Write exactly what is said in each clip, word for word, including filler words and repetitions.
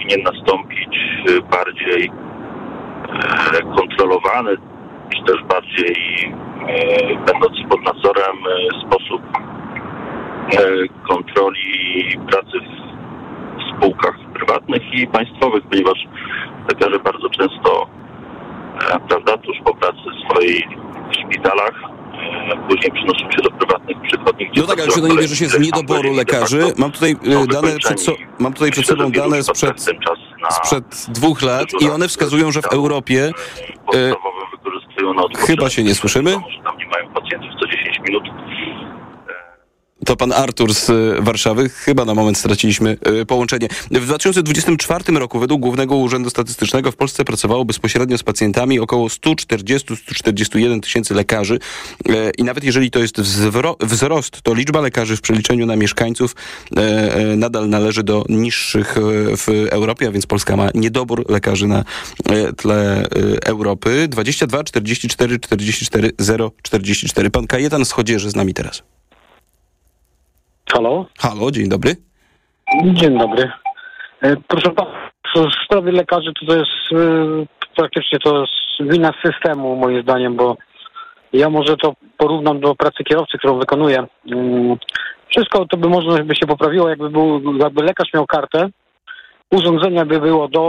powinien nastąpić bardziej kontrolowany, czy też bardziej będący pod nadzorem sposób kontroli pracy w spółkach prywatnych i państwowych, ponieważ lekarze bardzo często, prawda, tuż po pracy swojej w szpitalach później przenoszą się do prywatnych przychodni. No tak, ale czy to nie bierze się z niedoboru lekarzy? Mam tutaj dane przed, so, mam tutaj przed sobą dane sprzed, sprzed dwóch lat i one wskazują, że w Europie e, chyba się nie słyszymy? Tam nie mają pacjentów co dziesięć minut. To pan Artur z Warszawy. Chyba na moment straciliśmy połączenie. W dwa tysiące dwudziestym czwartym roku według Głównego Urzędu Statystycznego w Polsce pracowało bezpośrednio z pacjentami około sto czterdzieści do stu czterdziestu jeden tysięcy lekarzy. I nawet jeżeli to jest wzrost, to liczba lekarzy w przeliczeniu na mieszkańców nadal należy do niższych w Europie, a więc Polska ma niedobór lekarzy na tle Europy. dwadzieścia dwa czterdzieści cztery czterdzieści cztery zero czterdzieści cztery. Pan Kajetan z Chodzieży z nami teraz. Halo? Halo, dzień dobry. Dzień dobry. Proszę pana, w sprawie lekarzy to, to jest praktycznie to jest wina systemu moim zdaniem, bo ja może to porównam do pracy kierowcy, którą wykonuję. Wszystko to by można by się poprawiło, jakby był, jakby lekarz miał kartę, urządzenia by było do,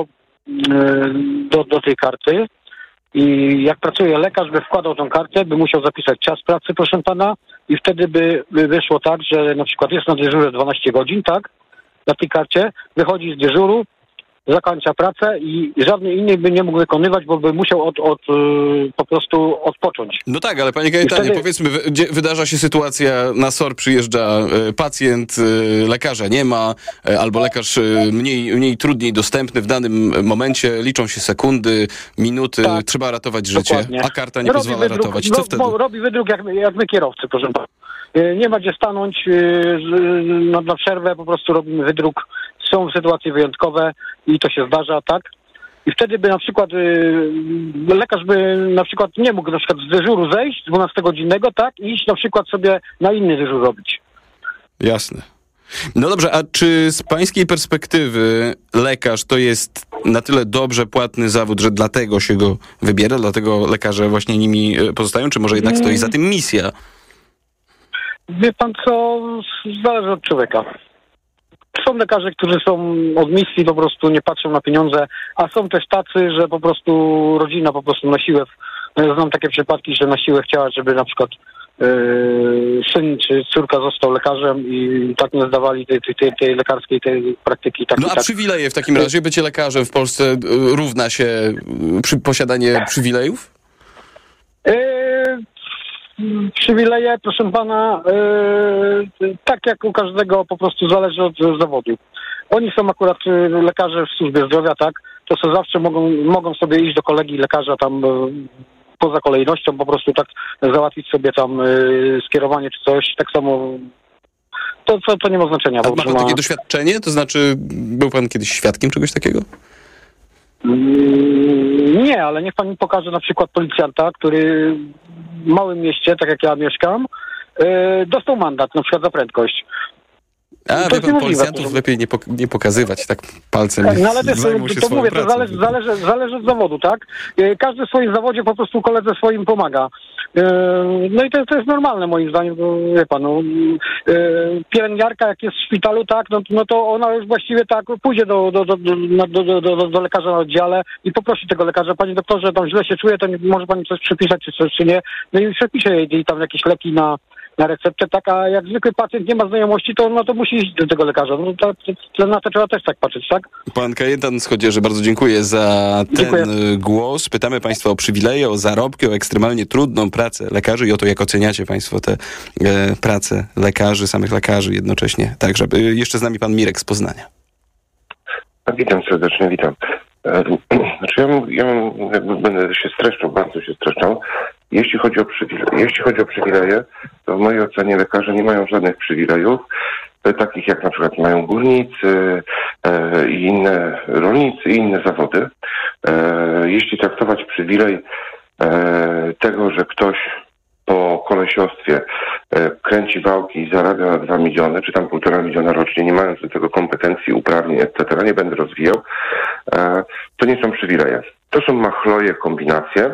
do, do tej karty i jak pracuje lekarz, by wkładał tą kartę, by musiał zapisać czas pracy, proszę pana, i wtedy by, by wyszło tak, że na przykład jest na dyżurze dwanaście godzin, tak, na tej karcie, wychodzi z dyżuru, zakończa pracę i żadnej innej by nie mógł wykonywać, bo by musiał od, od, po prostu odpocząć. No tak, ale panie Kajetanie, wtedy... powiedzmy, wydarza się sytuacja, na S O R przyjeżdża pacjent, lekarza nie ma, albo lekarz mniej, mniej trudniej dostępny w danym momencie, liczą się sekundy, minuty, tak, trzeba ratować życie, dokładnie. A karta nie robi pozwala wydruk, ratować. Co no, wtedy? Robi wydruk jak, jak my kierowcy, proszę pana. Nie ma gdzie stanąć na, na przerwę, po prostu robimy wydruk. Są sytuacje wyjątkowe i to się zdarza, tak? I wtedy by na przykład yy, lekarz by na przykład nie mógł na przykład z dyżuru zejść dwunastogodzinnego, tak? I iść na przykład sobie na inny dyżur robić. Jasne. No dobrze, a czy z pańskiej perspektywy lekarz to jest na tyle dobrze płatny zawód, że dlatego się go wybiera, dlatego lekarze właśnie nimi pozostają, czy może jednak stoi za tym misja? Wie pan co, zależy od człowieka. Są lekarze, którzy są od misji, po prostu nie patrzą na pieniądze, a są też tacy, że po prostu rodzina po prostu na siłę, znam takie przypadki, że na siłę chciała, żeby na przykład yy, syn czy córka został lekarzem i tak nie zdawali tej, tej, tej lekarskiej tej praktyki. Tak, no a tak. przywileje w takim razie, bycie lekarzem w Polsce równa się przy, posiadanie przywilejów? Yy, Przywileje, proszę pana, yy, tak jak u każdego, po prostu zależy od zawodu. Oni są akurat yy, lekarze w służbie zdrowia, tak, to sobie zawsze mogą, mogą sobie iść do kolegi lekarza tam yy, poza kolejnością, po prostu tak załatwić sobie tam yy, skierowanie czy coś, tak samo to, to, to nie ma znaczenia. A ma pan ma... takie doświadczenie? To znaczy był pan kiedyś świadkiem czegoś takiego? Nie, ale niech pan mi pokaże na przykład policjanta, który w małym mieście, tak jak ja mieszkam, yy, dostał mandat na przykład za prędkość. A, wie pan, policjantów lepiej nie, pok- nie pokazywać tak palcem. No ale też, to, to mówię, to zależy, zależy, zależy od zawodu, tak? Każdy w swoim zawodzie po prostu koledze swoim pomaga. No i to, to jest normalne moim zdaniem, bo wie pan, no, pielęgniarka jak jest w szpitalu, tak, no, no to ona już właściwie tak pójdzie do, do, do, do, do, do, do lekarza na oddziale i poprosi tego lekarza, panie doktorze, tam źle się czuje, to nie, może pani coś przepisać, czy coś, czy nie. No i przepisze jej tam jakieś leki na na receptę, tak, a jak zwykły pacjent nie ma znajomości, to no to musi iść do tego lekarza. No to, to, na to trzeba też tak patrzeć, tak? Pan Kajetan z Chodzieży, bardzo dziękuję za ten dziękuję. głos. Pytamy państwa o przywileje, o zarobki, o ekstremalnie trudną pracę lekarzy i o to, jak oceniacie państwo te e, prace lekarzy, samych lekarzy jednocześnie. Także jeszcze z nami pan Mirek z Poznania. Witam serdecznie, witam. Znaczy ja, ja będę się streszczał, bardzo się streszczał. Jeśli chodzi o przywileje, jeśli chodzi o przywileje, to w mojej ocenie lekarze nie mają żadnych przywilejów, takich jak na przykład mają górnicy e, i inne rolnicy i inne zawody. E, jeśli traktować przywilej e, tego, że ktoś po kolesiostwie e, kręci wałki i zarabia na dwa miliony, czy tam półtora miliona rocznie, nie mając do tego kompetencji, uprawnień, et cetera, nie będę rozwijał. To nie są przywileje. To są machloje, kombinacje.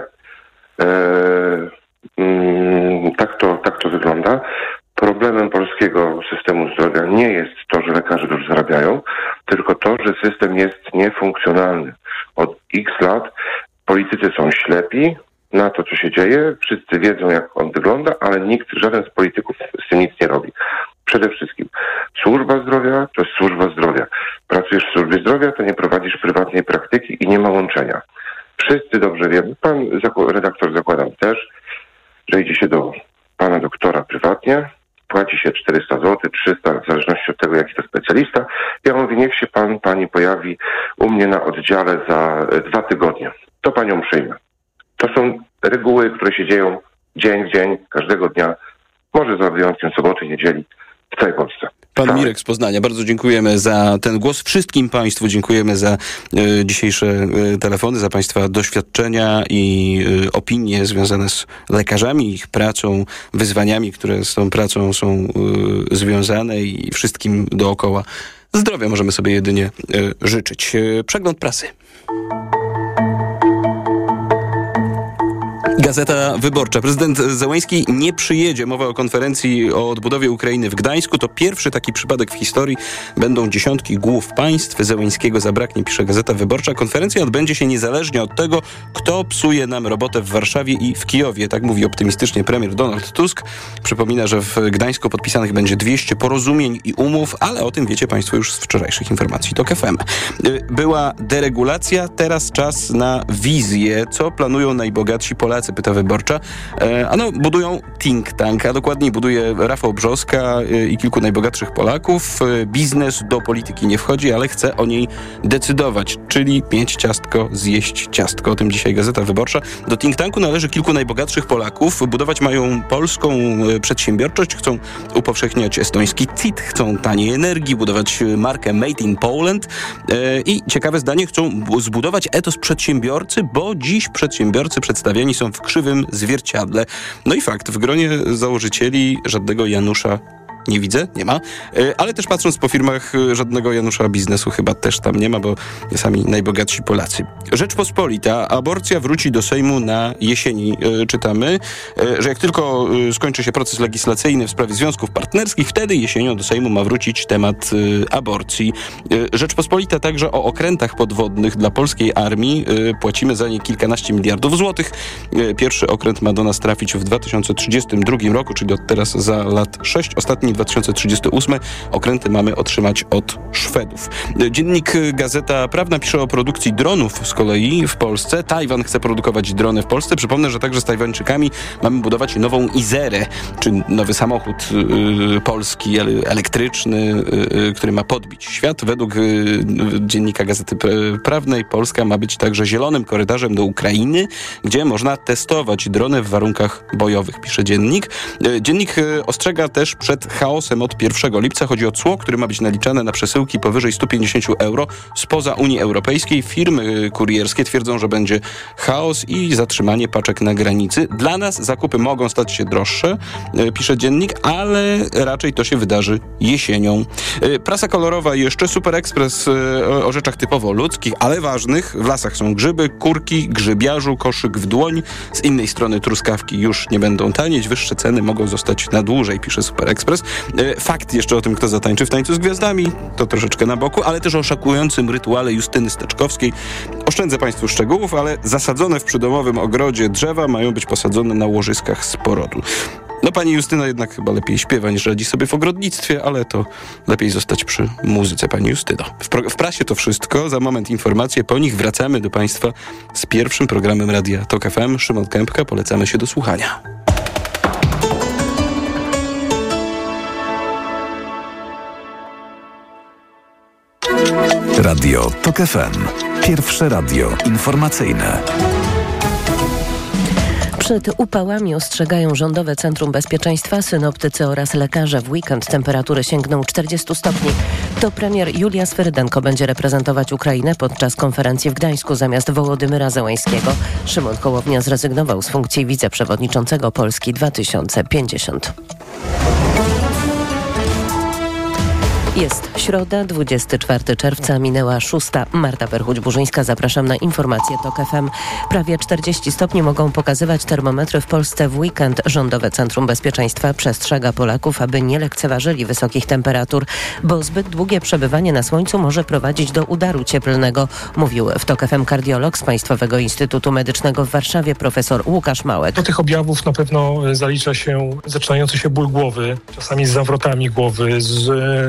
Tak to, tak to wygląda. Problemem polskiego systemu zdrowia nie jest to, że lekarze dużo zarabiają, tylko to, że system jest niefunkcjonalny. Od X lat politycy są ślepi na to, co się dzieje. Wszyscy wiedzą, jak on wygląda, ale nikt, żaden z polityków z tym nic nie robi. Przede wszystkim służba zdrowia to jest służba zdrowia. Pracujesz w służbie zdrowia, to nie prowadzisz prywatnej praktyki i nie ma łączenia. Wszyscy dobrze wiemy, pan redaktor zakładam też, że idzie się do pana doktora prywatnie, płaci się czterysta złotych, trzysta, w zależności od tego, jaki to specjalista. Ja mówię, niech się pan, pani pojawi u mnie na oddziale za dwa tygodnie. To panią przyjmę. To są reguły, które się dzieją dzień w dzień, każdego dnia, może za wyjątkiem soboty, niedzieli, w całej Polsce. Pan tak. Mirek z Poznania, bardzo dziękujemy za ten głos. Wszystkim Państwu dziękujemy za y, dzisiejsze y, telefony, za Państwa doświadczenia i y, opinie związane z lekarzami, ich pracą, wyzwaniami, które z tą pracą są y, związane i wszystkim dookoła. Zdrowia możemy sobie jedynie y, życzyć. Y, przegląd prasy. Gazeta Wyborcza. Prezydent Zełenski nie przyjedzie. Mowa o konferencji o odbudowie Ukrainy w Gdańsku. To pierwszy taki przypadek w historii. Będą dziesiątki głów państw. Zełenskiego zabraknie, pisze Gazeta Wyborcza. Konferencja odbędzie się niezależnie od tego, kto psuje nam robotę w Warszawie i w Kijowie. Tak mówi optymistycznie premier Donald Tusk. Przypomina, że w Gdańsku podpisanych będzie dwieście porozumień i umów, ale o tym wiecie Państwo już z wczorajszych informacji TOK F M. Była deregulacja, teraz czas na wizję. Co planują najbogatsi Polacy? Pyta Wyborcza. E, ano, budują think tank, a dokładniej buduje Rafał Brzoska e, i kilku najbogatszych Polaków. E, biznes do polityki nie wchodzi, ale chce o niej decydować, czyli mieć ciastko, zjeść ciastko. O tym dzisiaj Gazeta Wyborcza. Do think tanku należy kilku najbogatszych Polaków. Budować mają polską e, przedsiębiorczość, chcą upowszechniać estoński C I T, chcą taniej energii, budować markę Made in Poland e, i ciekawe zdanie, chcą zbudować etos przedsiębiorcy, bo dziś przedsiębiorcy przedstawiani są w krzywym zwierciadle. No i fakt, w gronie założycieli żadnego Janusza nie widzę, nie ma, ale też patrząc po firmach, żadnego Janusza biznesu chyba też tam nie ma, bo sami najbogatsi Polacy. Rzeczpospolita, aborcja wróci do Sejmu na jesieni. Czytamy, że jak tylko skończy się proces legislacyjny w sprawie związków partnerskich, wtedy jesienią do Sejmu ma wrócić temat aborcji. Rzeczpospolita także o okrętach podwodnych dla polskiej armii. Płacimy za nie kilkanaście miliardów złotych. Pierwszy okręt ma do nas trafić w dwa tysiące trzydziestym drugim roku, czyli od teraz za lat sześć. Ostatni dwa tysiące trzydziesty ósmy. Okręty mamy otrzymać od Szwedów. Dziennik Gazeta Prawna pisze o produkcji dronów z kolei w Polsce. Tajwan chce produkować drony w Polsce. Przypomnę, że także z Tajwańczykami mamy budować nową Izerę, czy nowy samochód y, polski, elektryczny, y, który ma podbić świat. Według y, dziennika Gazety Prawnej Polska ma być także zielonym korytarzem do Ukrainy, gdzie można testować drony w warunkach bojowych, pisze dziennik. Y, dziennik y, ostrzega też przed chaosem od pierwszego lipca. Chodzi o cło, które ma być naliczane na przesyłki powyżej sto pięćdziesiąt euro spoza Unii Europejskiej. Firmy kurierskie twierdzą, że będzie chaos i zatrzymanie paczek na granicy. Dla nas zakupy mogą stać się droższe, pisze dziennik, ale raczej to się wydarzy jesienią. Prasa kolorowa i jeszcze Super Express o rzeczach typowo ludzkich, ale ważnych. W lasach są grzyby, kurki, grzybiarzu, koszyk w dłoń. Z innej strony truskawki już nie będą tanieć. Wyższe ceny mogą zostać na dłużej, pisze Super Express. Fakt jeszcze o tym, kto zatańczy w Tańcu z Gwiazdami, to troszeczkę na boku, ale też o szokującym rytuale Justyny Steczkowskiej. Oszczędzę Państwu szczegółów, ale zasadzone w przydomowym ogrodzie drzewa mają być posadzone na łożyskach z porodu. No pani Justyna jednak chyba lepiej śpiewa niż radzi sobie w ogrodnictwie, ale to lepiej zostać przy muzyce, pani Justyno. W, pro- w prasie to wszystko, za moment informacje, po nich wracamy do Państwa z pierwszym programem Radia TOK F M. Szymon Kępka, polecamy się do słuchania. Radio TOK F M. Pierwsze radio informacyjne. Przed upałami ostrzegają Rządowe Centrum Bezpieczeństwa, synoptycy oraz lekarze. W weekend temperatury sięgną czterdziestu stopni. To premier Julia Swyrydenko będzie reprezentować Ukrainę podczas konferencji w Gdańsku zamiast Wołodymyra Zełenskiego. Szymon Hołownia zrezygnował z funkcji wiceprzewodniczącego Polski dwa tysiące pięćdziesiąt. Jest środa, dwudziestego czwartego czerwca, minęła szósta. Marta Perchuć-Burzyńska, zapraszam na informacje TOK F M. Prawie czterdzieści stopni mogą pokazywać termometry w Polsce w weekend. Rządowe Centrum Bezpieczeństwa przestrzega Polaków, aby nie lekceważyli wysokich temperatur, bo zbyt długie przebywanie na słońcu może prowadzić do udaru cieplnego, mówił w TOK F M kardiolog z Państwowego Instytutu Medycznego w Warszawie profesor Łukasz Małek. Do tych objawów na pewno zalicza się zaczynający się ból głowy, czasami z zawrotami głowy, z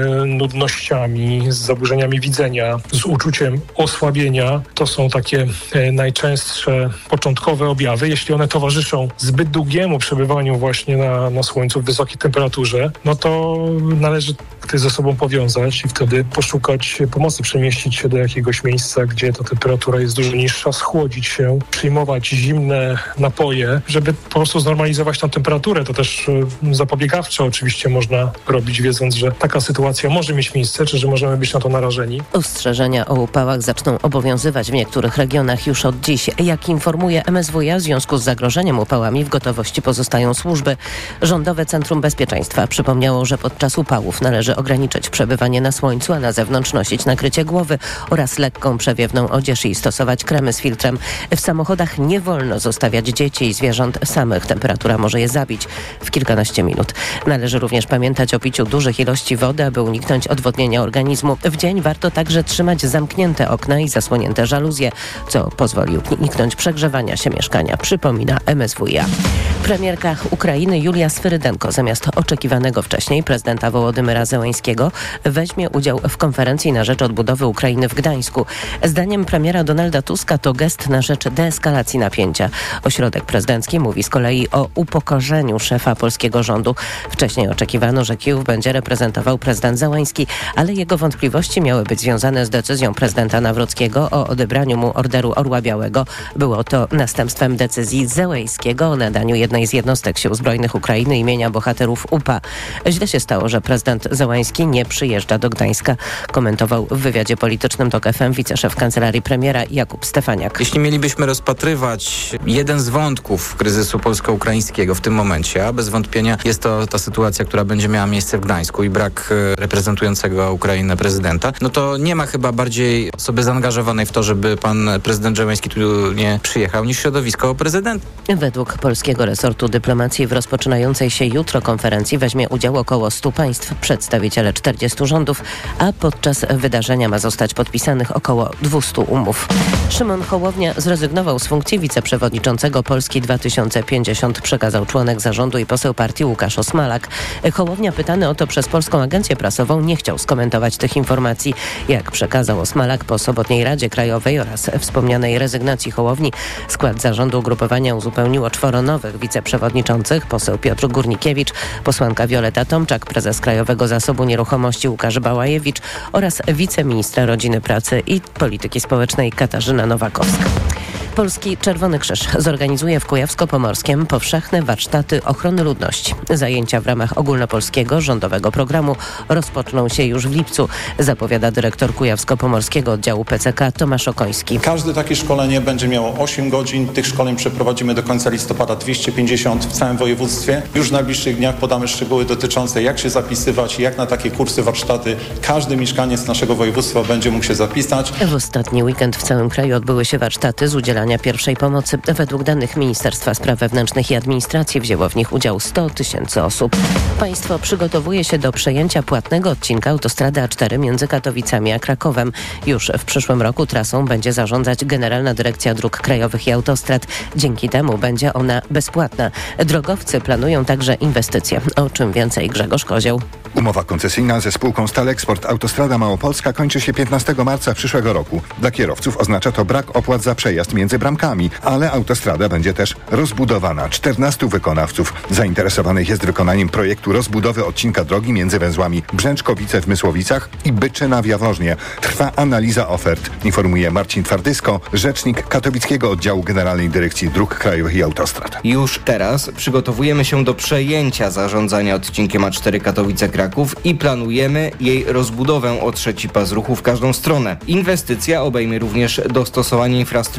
nudnościami, z zaburzeniami widzenia, z uczuciem osłabienia. To są takie najczęstsze początkowe objawy. Jeśli one towarzyszą zbyt długiemu przebywaniu właśnie na, na słońcu w wysokiej temperaturze, no to należy to ze sobą powiązać i wtedy poszukać pomocy, przemieścić się do jakiegoś miejsca, gdzie ta temperatura jest dużo niższa, schłodzić się, przyjmować zimne napoje, żeby po prostu znormalizować tą temperaturę. To też zapobiegawczo oczywiście można robić, wiedząc, że taka sytuacja może mieć miejsce, czy że możemy być na to narażeni. Ostrzeżenia o upałach zaczną obowiązywać w niektórych regionach już od dziś. Jak informuje M S W iA, w związku z zagrożeniem upałami w gotowości pozostają służby. Rządowe Centrum Bezpieczeństwa przypomniało, że podczas upałów należy ograniczyć przebywanie na słońcu, a na zewnątrz nosić nakrycie głowy oraz lekką przewiewną odzież i stosować kremy z filtrem. W samochodach nie wolno zostawiać dzieci i zwierząt samych. Temperatura może je zabić w kilkanaście minut. Należy również pamiętać o piciu dużych ilości wody, aby uniknąć odwodnienia organizmu. W dzień warto także trzymać zamknięte okna i zasłonięte żaluzje, co pozwoli uniknąć przegrzewania się mieszkania, przypomina M S W iA. Premierka Ukrainy Julia Swyrydenko zamiast oczekiwanego wcześniej prezydenta Wołodymyra Zełańskiego weźmie udział w konferencji na rzecz odbudowy Ukrainy w Gdańsku. Zdaniem premiera Donalda Tuska to gest na rzecz deeskalacji napięcia. Ośrodek prezydencki mówi z kolei o upokorzeniu szefa polskiego rządu. Wcześniej oczekiwano, że Kijów będzie reprezentował prezydent Zełański, ale jego wątpliwości miały być związane z decyzją prezydenta Nawrockiego o odebraniu mu Orderu Orła Białego. Było to następstwem decyzji Zełańskiego o nadaniu jednej z jednostek Sił Zbrojnych Ukrainy imienia bohaterów U P A. Źle się stało, że prezydent Zełański nie przyjeżdża do Gdańska, komentował w wywiadzie politycznym TOK F M wiceszef kancelarii premiera Jakub Stefaniak. Jeśli mielibyśmy rozpatrywać jeden z wątków kryzysu polsko-ukraińskiego w tym momencie, a bez wątpienia jest to ta sytuacja, która będzie miała miejsce w Gdańsku i brak reprezentującego Ukrainę prezydenta, no to nie ma chyba bardziej osoby zaangażowanej w to, żeby pan prezydent Zełański tu nie przyjechał, niż środowisko prezydenta. Według polskiego resortu dyplomacji w rozpoczynającej się jutro konferencji weźmie udział około stu państw, przedstawiciele czterdziestu rządów, a podczas wydarzenia ma zostać podpisanych około dwustu umów. Szymon Hołownia zrezygnował z funkcji wiceprzewodniczącego Polski dwa tysiące pięćdziesiąt, przekazał członek zarządu i poseł partii Łukasz Osmalak. Hołownia, pytany o to przez Polską Agencję Prasową, nie chciał skomentować tych informacji. Jak przekazał Osmalak, po sobotniej Radzie Krajowej oraz wspomnianej rezygnacji Hołowni skład zarządu ugrupowania uzupełniło czworo nowych wiceprzewodniczących: poseł Piotr Górnikiewicz, posłanka Wioleta Tomczak, prezes Krajowego Zasobu Nieruchomości Łukasz Bałajewicz oraz wiceministra Rodziny, Pracy i Polityki Społecznej Katarzyna Nowakowska. Polski Czerwony Krzyż zorganizuje w Kujawsko-Pomorskiem powszechne warsztaty ochrony ludności. Zajęcia w ramach ogólnopolskiego rządowego programu rozpoczną się już w lipcu, zapowiada dyrektor Kujawsko-Pomorskiego oddziału P C K Tomasz Okoński. Każde takie szkolenie będzie miało osiem godzin. Tych szkoleń przeprowadzimy do końca listopada dwieście pięćdziesiąt w całym województwie. Już w najbliższych dniach podamy szczegóły dotyczące, jak się zapisywać i jak na takie kursy, warsztaty każdy mieszkaniec naszego województwa będzie mógł się zapisać. W ostatni weekend w całym kraju odbyły się warsztaty z udzielania pierwszej pomocy. Według danych Ministerstwa Spraw Wewnętrznych i Administracji wzięło w nich udział sto tysięcy osób. Państwo przygotowuje się do przejęcia płatnego odcinka autostrady A cztery między Katowicami a Krakowem. Już w przyszłym roku trasą będzie zarządzać Generalna Dyrekcja Dróg Krajowych i Autostrad. Dzięki temu będzie ona bezpłatna. Drogowcy planują także inwestycje. O czym więcej Grzegorz Kozioł. Umowa koncesyjna ze spółką Staleksport Autostrada Małopolska kończy się piętnastego marca przyszłego roku. Dla kierowców oznacza to brak opłat za przejazd między bramkami, ale autostrada będzie też rozbudowana. czternastu wykonawców zainteresowanych jest wykonaniem projektu rozbudowy odcinka drogi między węzłami Brzęczkowice w Mysłowicach i Byczyna w Jaworznie. Trwa analiza ofert, informuje Marcin Twardysko, rzecznik katowickiego oddziału Generalnej Dyrekcji Dróg Krajowych i Autostrad. Już teraz przygotowujemy się do przejęcia zarządzania odcinkiem A cztery Katowice-Kraków i planujemy jej rozbudowę o trzeci pas ruchu w każdą stronę. Inwestycja obejmie również dostosowanie infrastruktury,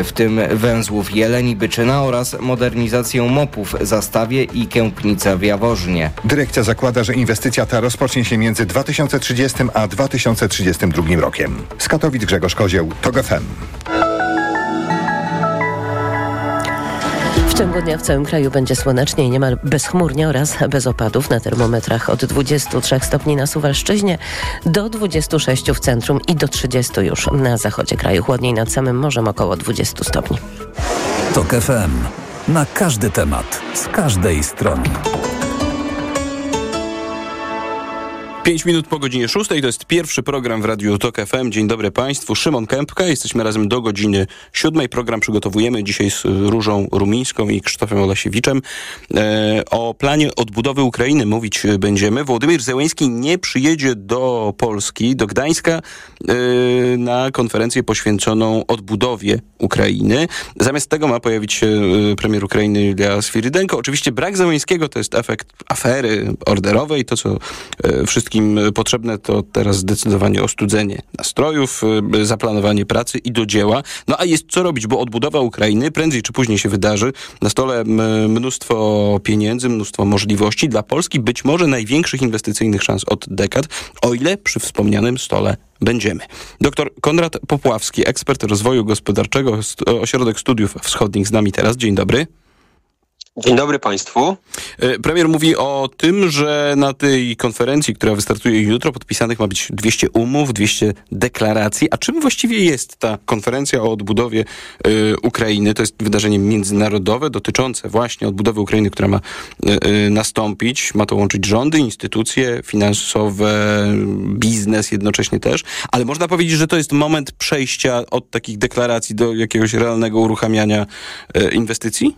w tym węzłów Jeleni Byczyna oraz modernizację mopów w Zastawie i Kępnica w Jaworznie. Dyrekcja zakłada, że inwestycja ta rozpocznie się między dwa tysiące trzydziestym a dwa tysiące trzydziestym drugim rokiem. Z Katowic Grzegorz Kozieł, TOG F M. W ciągu dnia w całym kraju będzie słonecznie i niemal bezchmurnie oraz bez opadów. Na termometrach od dwudziestu trzech stopni na Suwalszczyźnie do dwudziestu sześciu w centrum i do trzydziestu już na zachodzie kraju. Chłodniej nad samym morzem około dwudziestu stopni. TOG F M. Na każdy temat, z każdej strony. Pięć minut po godzinie szóstej, to jest pierwszy program w Radiu TOG F M. Dzień dobry Państwu, Szymon Kępka. Jesteśmy razem do godziny siódmej. Program przygotowujemy dzisiaj z Różą Rumińską i Krzysztofem Olasiewiczem. E, o planie odbudowy Ukrainy mówić będziemy. Wołodymyr Zełenski nie przyjedzie do Polski, do Gdańska e, na konferencję poświęconą odbudowie Ukrainy. Zamiast tego ma pojawić się premier Ukrainy Julia Swirydenko. Oczywiście brak Zełenskiego to jest efekt afery orderowej. To, co e, wszystkim potrzebne, to teraz zdecydowanie ostudzenie nastrojów, zaplanowanie pracy i do dzieła. No a jest co robić, bo odbudowa Ukrainy prędzej czy później się wydarzy. Na stole mnóstwo pieniędzy, mnóstwo możliwości. Dla Polski być może największych inwestycyjnych szans od dekad, o ile przy wspomnianym stole będziemy. Doktor Konrad Popławski, ekspert rozwoju gospodarczego, Ośrodek Studiów Wschodnich z nami teraz. Dzień dobry. Dzień dobry Państwu. Premier mówi o tym, że na tej konferencji, która wystartuje jutro, podpisanych ma być dwieście umów, dwieście deklaracji. A czym właściwie jest ta konferencja o odbudowie y, Ukrainy? To jest wydarzenie międzynarodowe dotyczące właśnie odbudowy Ukrainy, która ma y, y, nastąpić. Ma to łączyć rządy, instytucje finansowe, biznes jednocześnie też. Ale można powiedzieć, że to jest moment przejścia od takich deklaracji do jakiegoś realnego uruchamiania y, inwestycji?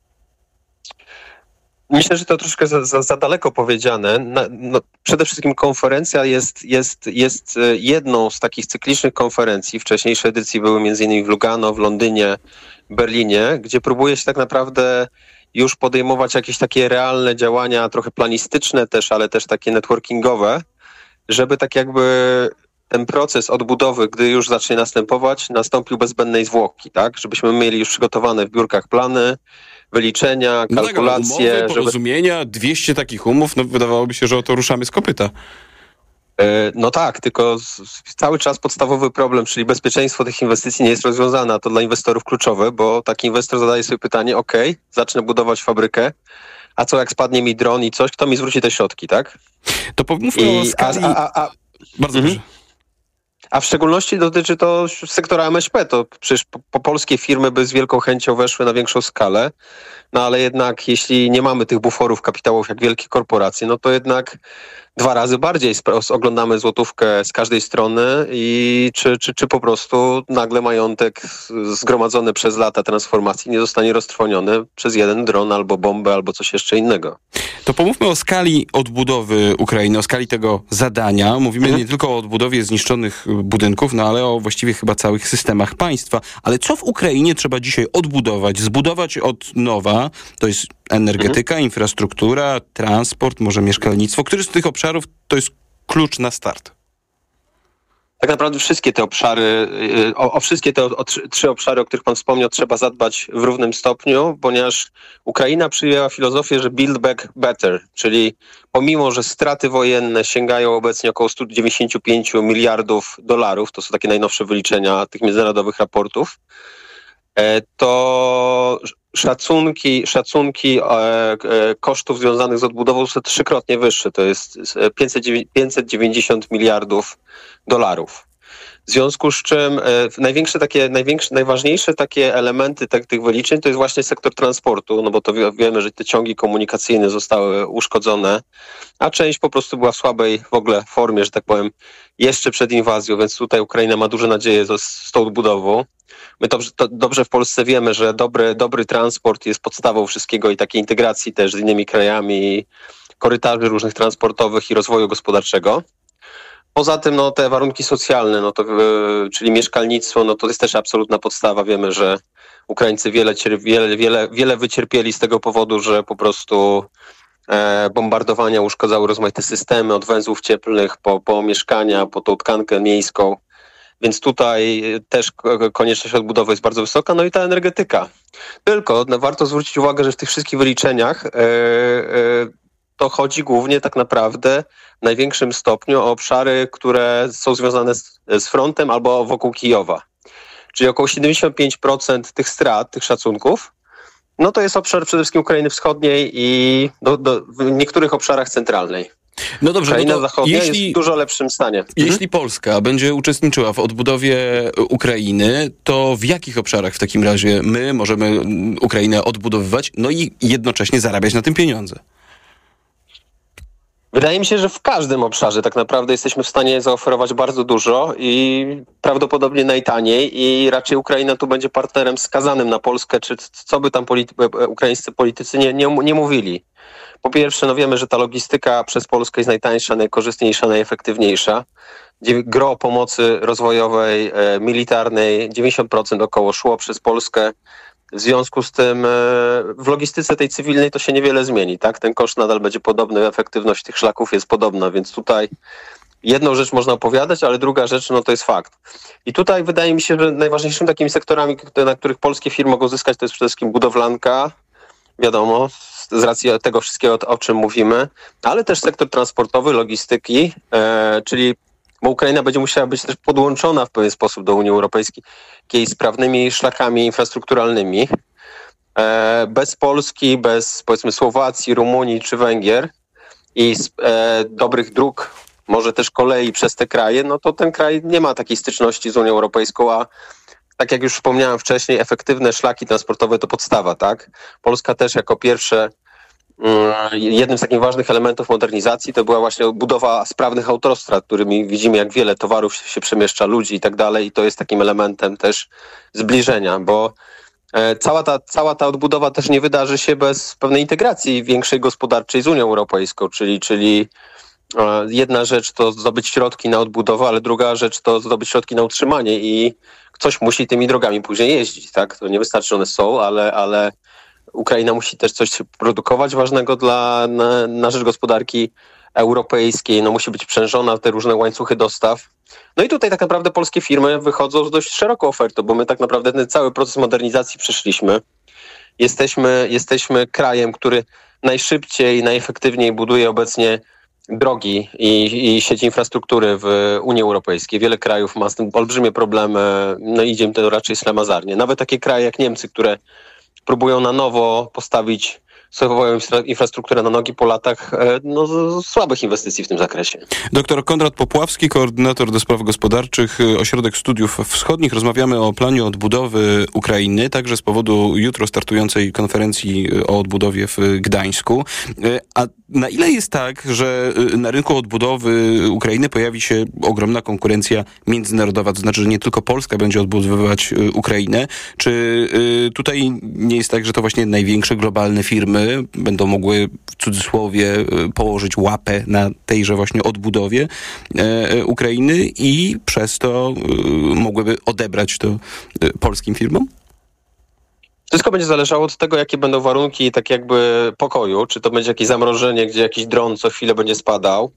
Myślę, że to troszkę za, za, za daleko powiedziane. Na, no, przede wszystkim konferencja jest, jest, jest jedną z takich cyklicznych konferencji. Wcześniejsze edycje były między innymi w Lugano, w Londynie, Berlinie, gdzie próbuje się tak naprawdę już podejmować jakieś takie realne działania, trochę planistyczne też, ale też takie networkingowe, żeby tak jakby ten proces odbudowy, gdy już zacznie następować, nastąpił bez zbędnej zwłoki, tak? Żebyśmy mieli już przygotowane w biurkach plany, wyliczenia, kalkulacje. No tak, umowy, porozumienia, żeby... dwieście takich umów, no wydawałoby się, że o to ruszamy z kopyta. No tak, tylko cały czas podstawowy problem, czyli bezpieczeństwo tych inwestycji nie jest rozwiązane, a to dla inwestorów kluczowe, bo taki inwestor zadaje sobie pytanie, ok, zacznę budować fabrykę, a co jak spadnie mi dron i coś, kto mi zwróci te środki, tak? To pomówmy I, o skali... A, a, a... Bardzo mhm. proszę. A w szczególności dotyczy to sektora M S P. To przecież po, po polskie firmy by z wielką chęcią weszły na większą skalę, no ale jednak jeśli nie mamy tych buforów kapitałowych jak wielkie korporacje, no to jednak dwa razy bardziej oglądamy złotówkę z każdej strony i czy, czy, czy po prostu nagle majątek zgromadzony przez lata transformacji nie zostanie roztrwoniony przez jeden dron albo bombę albo coś jeszcze innego. To pomówmy o skali odbudowy Ukrainy, o skali tego zadania. Mówimy mhm. nie tylko o odbudowie zniszczonych budynków, no ale o właściwie chyba całych systemach państwa. Ale co w Ukrainie trzeba dzisiaj odbudować, zbudować od nowa? To jest energetyka, mhm. infrastruktura, transport, może mieszkalnictwo. Który z tych obszarów to jest klucz na start? Tak naprawdę wszystkie te obszary, o, o wszystkie te o, o, trzy, trzy obszary, o których pan wspomniał, trzeba zadbać w równym stopniu, ponieważ Ukraina przyjęła filozofię, że build back better, czyli pomimo, że straty wojenne sięgają obecnie około sto dziewięćdziesiąt pięć miliardów dolarów, to są takie najnowsze wyliczenia tych międzynarodowych raportów, to szacunki, szacunki e, e, kosztów związanych z odbudową są trzykrotnie wyższe. To jest pięćset dziewięćdziesiąt miliardów dolarów. W związku z czym e, największe takie, największe, najważniejsze takie elementy tak, tych wyliczeń to jest właśnie sektor transportu, no bo to wie, wiemy, że te ciągi komunikacyjne zostały uszkodzone, a część po prostu była w słabej w ogóle formie, że tak powiem, jeszcze przed inwazją, więc tutaj Ukraina ma duże nadzieje z, z tą odbudową. My to, to dobrze w Polsce wiemy, że dobry, dobry transport jest podstawą wszystkiego i takiej integracji też z innymi krajami, korytarzy różnych transportowych i rozwoju gospodarczego. Poza tym no, te warunki socjalne, no to, yy, czyli mieszkalnictwo, no to jest też absolutna podstawa. Wiemy, że Ukraińcy wiele, wiele, wiele, wiele wycierpieli z tego powodu, że po prostu e, bombardowania uszkodzały rozmaite systemy, od węzłów cieplnych po, po mieszkania, po tą tkankę miejską. więc tutaj też konieczność odbudowy jest bardzo wysoka, no i ta energetyka. Tylko no, warto zwrócić uwagę, że w tych wszystkich wyliczeniach yy, yy, to chodzi głównie tak naprawdę w największym stopniu o obszary, które są związane z, z frontem albo wokół Kijowa. Czyli około siedemdziesiąt pięć procent tych strat, tych szacunków, no to jest obszar przede wszystkim Ukrainy Wschodniej i do, do, w niektórych obszarach centralnej. No dobrze, Ukraina no to Zachodnia jeśli, jest w dużo lepszym stanie. Jeśli mhm. Polska będzie uczestniczyła w odbudowie Ukrainy, to w jakich obszarach w takim razie my możemy Ukrainę odbudowywać, no i jednocześnie zarabiać na tym pieniądze? Wydaje mi się, że w każdym obszarze tak naprawdę jesteśmy w stanie zaoferować bardzo dużo i prawdopodobnie najtaniej i raczej Ukraina tu będzie partnerem skazanym na Polskę, czy co by tam polity- ukraińscy politycy nie, nie, nie mówili. Po pierwsze, no wiemy, że ta logistyka przez Polskę jest najtańsza, najkorzystniejsza, najefektywniejsza. Gro pomocy rozwojowej, e, militarnej, dziewięćdziesiąt procent około szło przez Polskę. W związku z tym w logistyce tej cywilnej to się niewiele zmieni, tak? Ten koszt nadal będzie podobny, efektywność tych szlaków jest podobna, więc tutaj jedną rzecz można opowiadać, ale druga rzecz, no to jest fakt. I tutaj wydaje mi się, że najważniejszymi takimi sektorami, na których polskie firmy mogą zyskać, to jest przede wszystkim budowlanka, wiadomo, z racji tego wszystkiego, o czym mówimy, ale też sektor transportowy, logistyki, e, czyli bo Ukraina będzie musiała być też podłączona w pewien sposób do Unii Europejskiej sprawnymi szlakami infrastrukturalnymi. E, bez Polski, bez powiedzmy Słowacji, Rumunii czy Węgier i e, dobrych dróg, może też kolei przez te kraje, no to ten kraj nie ma takiej styczności z Unią Europejską, a tak jak już wspomniałem wcześniej, efektywne szlaki transportowe to podstawa, tak? Polska też jako pierwsze jednym z takich ważnych elementów modernizacji to była właśnie budowa sprawnych autostrad, którymi widzimy, jak wiele towarów się przemieszcza, ludzi i tak dalej, i to jest takim elementem też zbliżenia, bo cała ta, cała ta odbudowa też nie wydarzy się bez pewnej integracji większej gospodarczej z Unią Europejską, czyli, czyli jedna rzecz to zdobyć środki na odbudowę, ale druga rzecz to zdobyć środki na utrzymanie i ktoś musi tymi drogami później jeździć, tak? To nie wystarczy, że one są, ale, ale Ukraina musi też coś produkować ważnego dla, na, na rzecz gospodarki europejskiej, no musi być sprzężona w te różne łańcuchy dostaw. No i tutaj tak naprawdę polskie firmy wychodzą z dość szeroką ofertą, bo my tak naprawdę ten cały proces modernizacji przeszliśmy. Jesteśmy, jesteśmy krajem, który najszybciej, najefektywniej buduje obecnie drogi i, i sieci infrastruktury w Unii Europejskiej. Wiele krajów ma z tym olbrzymie problemy, no idzie im to raczej ślamazarnie. Nawet takie kraje jak Niemcy, które próbują na nowo postawić swoją infrastrukturę na nogi po latach no, słabych inwestycji w tym zakresie. Doktor Konrad Popławski, koordynator do spraw gospodarczych, Ośrodek Studiów Wschodnich. Rozmawiamy o planie odbudowy Ukrainy, także z powodu jutro startującej konferencji o odbudowie w Gdańsku. A na ile jest tak, że na rynku odbudowy Ukrainy pojawi się ogromna konkurencja międzynarodowa, to znaczy, że nie tylko Polska będzie odbudowywać Ukrainę? Czy tutaj nie jest tak, że to właśnie największe globalne firmy będą mogły w cudzysłowie położyć łapę na tejże właśnie odbudowie e, Ukrainy i przez to e, mogłyby odebrać to e, polskim firmom? Wszystko będzie zależało od tego, jakie będą warunki tak jakby pokoju. Czy to będzie jakieś zamrożenie, gdzie jakiś dron co chwilę będzie spadał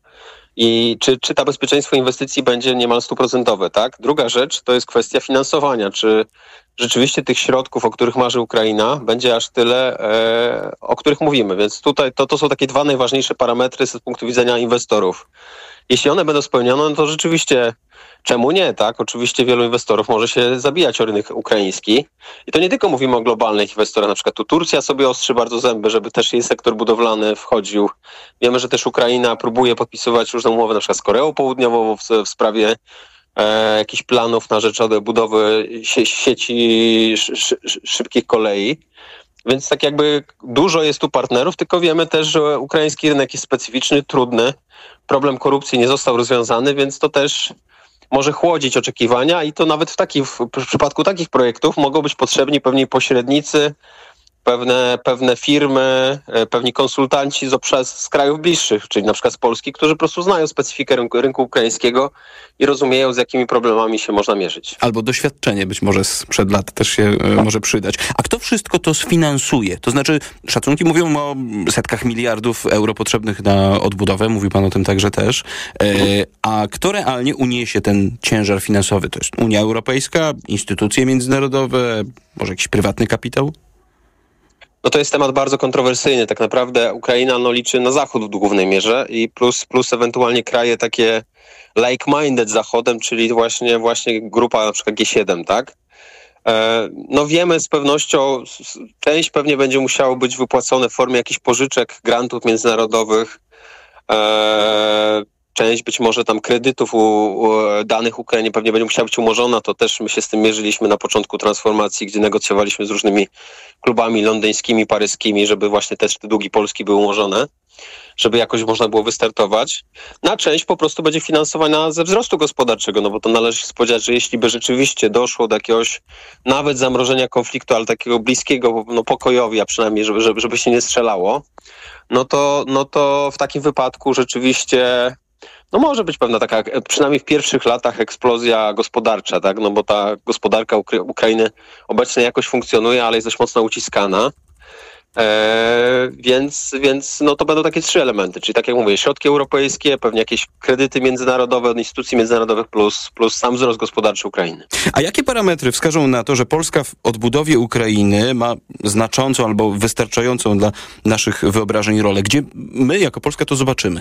i czy, czy ta bezpieczeństwo inwestycji będzie niemal stuprocentowe, tak? Druga rzecz to jest kwestia finansowania. Czy rzeczywiście tych środków, o których marzy Ukraina, będzie aż tyle, e, o których mówimy. Więc tutaj to, to są takie dwa najważniejsze parametry z punktu widzenia inwestorów. Jeśli one będą spełnione, no to rzeczywiście czemu nie, tak? Oczywiście wielu inwestorów może się zabijać o rynek ukraiński. I to nie tylko mówimy o globalnych inwestorach, na przykład tu Turcja sobie ostrzy bardzo zęby, żeby też jej sektor budowlany wchodził. Wiemy, że też Ukraina próbuje podpisywać różne umowy, na przykład z Koreą Południową w, w sprawie e, jakichś planów na rzecz budowy sie, sieci sz, sz, szybkich kolei. Więc tak jakby dużo jest tu partnerów, tylko wiemy też, że ukraiński rynek jest specyficzny, trudny. Problem korupcji nie został rozwiązany, więc to też może chłodzić oczekiwania i to nawet w, takich, w przypadku takich projektów mogą być potrzebni pewni pośrednicy, pewne, pewne firmy, pewni konsultanci z, obszar, z krajów bliższych, czyli na przykład z Polski, którzy po prostu znają specyfikę rynku, rynku ukraińskiego i rozumieją, z jakimi problemami się można mierzyć. Albo doświadczenie być może sprzed lat też się e, może przydać. A kto wszystko to sfinansuje? To znaczy, szacunki mówią o setkach miliardów euro potrzebnych na odbudowę, mówił pan o tym także też. E, a kto realnie uniesie ten ciężar finansowy? To jest Unia Europejska, instytucje międzynarodowe, może jakiś prywatny kapitał? No to jest temat bardzo kontrowersyjny. Tak naprawdę Ukraina no, liczy na Zachód w głównej mierze i plus, plus ewentualnie kraje takie like-minded z Zachodem, czyli właśnie, właśnie grupa na przykład G siedem, tak? E, no wiemy z pewnością, część pewnie będzie musiało być wypłacone w formie jakichś pożyczek, grantów międzynarodowych, e, część być może tam kredytów u, u danych Ukrainie pewnie będzie musiała być umorzona. To też my się z tym mierzyliśmy na początku transformacji, gdzie negocjowaliśmy z różnymi klubami londyńskimi, paryskimi, żeby właśnie też te długi Polski były umorzone, żeby jakoś można było wystartować. Na część po prostu będzie finansowana ze wzrostu gospodarczego, no bo to należy się spodziewać, że jeśli by rzeczywiście doszło do jakiegoś nawet zamrożenia konfliktu, ale takiego bliskiego no, pokojowi, a przynajmniej żeby, żeby, żeby się nie strzelało, no to, no to w takim wypadku rzeczywiście no może być pewna taka, przynajmniej w pierwszych latach, eksplozja gospodarcza, tak? No bo ta gospodarka Ukra- Ukrainy obecnie jakoś funkcjonuje, ale jest dość mocno uciskana. Eee, więc więc no to będą takie trzy elementy, czyli tak jak mówię, środki europejskie, pewnie jakieś kredyty międzynarodowe od instytucji międzynarodowych plus, plus sam wzrost gospodarczy Ukrainy. A jakie parametry wskażą na to, że Polska w odbudowie Ukrainy ma znaczącą albo wystarczającą dla naszych wyobrażeń rolę? Gdzie my jako Polska to zobaczymy?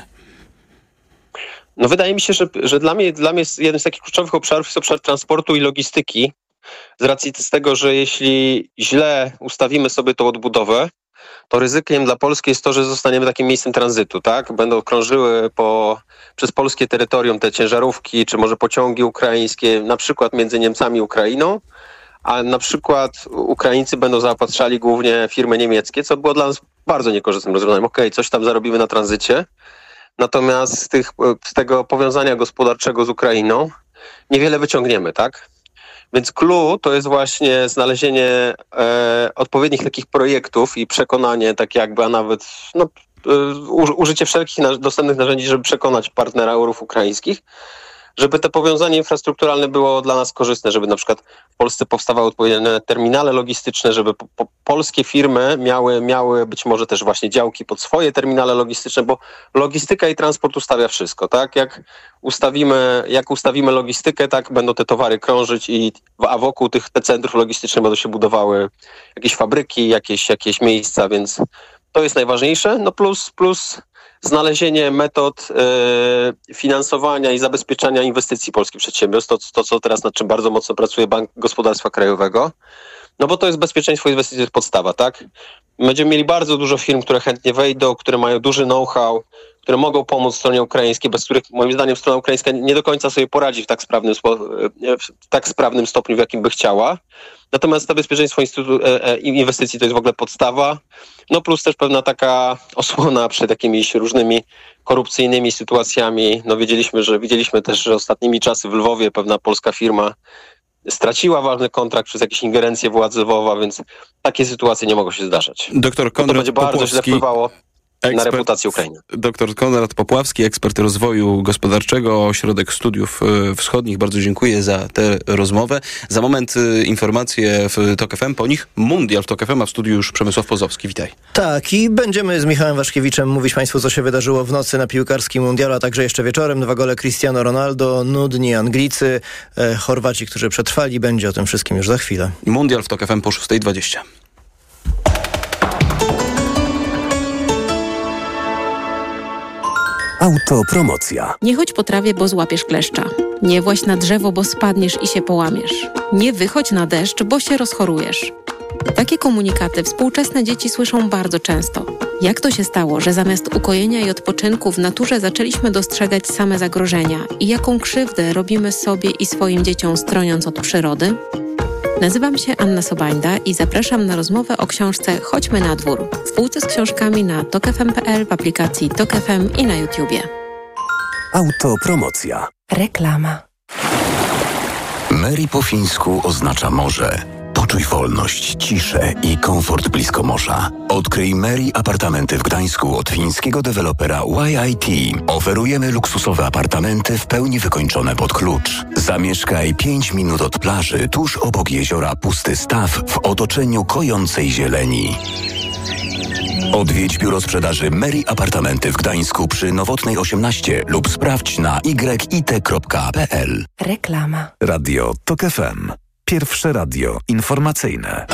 No wydaje mi się, że, że dla mnie, dla mnie jednym z takich kluczowych obszarów jest obszar transportu i logistyki, z racji z tego, że jeśli źle ustawimy sobie tą odbudowę, to ryzykiem dla Polski jest to, że zostaniemy takim miejscem tranzytu, tak? Będą krążyły po, przez polskie terytorium te ciężarówki, czy może pociągi ukraińskie, na przykład między Niemcami i Ukrainą, a na przykład Ukraińcy będą zaopatrzali głównie firmy niemieckie, co było dla nas bardzo niekorzystnym rozwiązaniem. Okej, coś tam zarobimy na tranzycie, natomiast z, tych, z tego powiązania gospodarczego z Ukrainą niewiele wyciągniemy, tak? Więc clue to jest właśnie znalezienie e, odpowiednich takich projektów i przekonanie, tak jakby, a nawet no, e, użycie wszelkich na, dostępnych narzędzi, żeby przekonać partnerów ukraińskich, żeby to powiązanie infrastrukturalne było dla nas korzystne, żeby na przykład w Polsce powstawały odpowiednie terminale logistyczne, żeby po, po, polskie firmy miały, miały być może też właśnie działki pod swoje terminale logistyczne, bo logistyka i transport ustawia wszystko, tak? Jak ustawimy, jak ustawimy logistykę, tak będą te towary krążyć i a wokół tych te centrów logistycznych będą się budowały jakieś fabryki, jakieś, jakieś miejsca, więc to jest najważniejsze. No plus, plus znalezienie metod y, finansowania i zabezpieczania inwestycji polskich przedsiębiorstw, to, to co teraz nad czym bardzo mocno pracuje Bank Gospodarstwa Krajowego, no bo to jest bezpieczeństwo inwestycji, to jest podstawa, tak? Będziemy mieli bardzo dużo firm, które chętnie wejdą, które mają duży know-how, które mogą pomóc stronie ukraińskiej, bez których moim zdaniem strona ukraińska nie do końca sobie poradzi w tak sprawnym, w tak sprawnym stopniu, w jakim by chciała. Natomiast to bezpieczeństwo instytu- e, inwestycji to jest w ogóle podstawa. No plus też pewna taka osłona przed jakimiś różnymi korupcyjnymi sytuacjami. No wiedzieliśmy, że widzieliśmy też, że ostatnimi czasy w Lwowie pewna polska firma straciła ważny kontrakt przez jakieś ingerencje władzy Lwowa, więc takie sytuacje nie mogą się zdarzać. Doktor Konrad to będzie bardzo źle Popławski, wpływało ekspert, na reputację Ukrainy. Doktor Konrad Popławski, ekspert rozwoju gospodarczego, Ośrodek Studiów Wschodnich. Bardzo dziękuję za tę rozmowę. Za moment informacje w TOK F M, po nich Mundial w TOK F M, a w studiu już Przemysław Pozowski. Witaj. Tak, i będziemy z Michałem Waszkiewiczem mówić Państwu, co się wydarzyło w nocy na piłkarskim Mundialu, a także jeszcze wieczorem. Dwa gole Cristiano Ronaldo, nudni Anglicy, e, Chorwaci, którzy przetrwali. Będzie o tym wszystkim już za chwilę. Mundial w TOK F M po szósta dwadzieścia. Autopromocja. Nie chodź po trawie, bo złapiesz kleszcza. Nie właź na drzewo, bo spadniesz i się połamiesz. Nie wychodź na deszcz, bo się rozchorujesz. Takie komunikaty współczesne dzieci słyszą bardzo często. Jak to się stało, że zamiast ukojenia i odpoczynku w naturze zaczęliśmy dostrzegać same zagrożenia i jaką krzywdę robimy sobie i swoim dzieciom, stroniąc od przyrody? Nazywam się Anna Sobańda i zapraszam na rozmowę o książce Chodźmy na dwór. W półce z książkami na tok f m kropka p l, w aplikacji Tok F M i na YouTubie. Autopromocja. Reklama. Mary po fińsku oznacza morze. Poczuj wolność, ciszę i komfort blisko morza. Odkryj Meri Apartamenty w Gdańsku od fińskiego dewelopera Y I T. Oferujemy luksusowe apartamenty w pełni wykończone pod klucz. Zamieszkaj pięć minut od plaży, tuż obok jeziora Pusty Staw w otoczeniu kojącej zieleni. Odwiedź biuro sprzedaży Meri Apartamenty w Gdańsku przy Nowotnej osiemnaście lub sprawdź na y i t kropka p l. Reklama. Radio TOK F M. Pierwsze radio informacyjne.